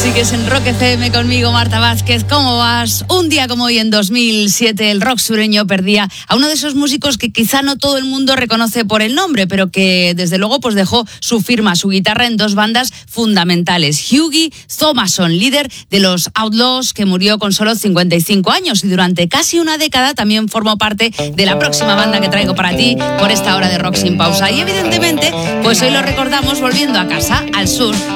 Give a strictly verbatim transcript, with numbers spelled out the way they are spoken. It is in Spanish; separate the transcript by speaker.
Speaker 1: Sigues en Rock F M conmigo, Marta Vázquez. ¿Cómo vas? Un día como hoy, en dos mil siete, el rock sureño perdía a uno de esos músicos que quizá no todo el mundo reconoce por el nombre, pero que desde luego pues dejó su firma, su guitarra en dos bandas fundamentales. Hughie Thomasson, líder de los Outlaws, que murió con solo cincuenta y cinco años y durante casi una década también formó parte de la próxima banda que traigo para ti por esta hora de Rock Sin Pausa. Y evidentemente, pues hoy lo recordamos volviendo a casa, al sur.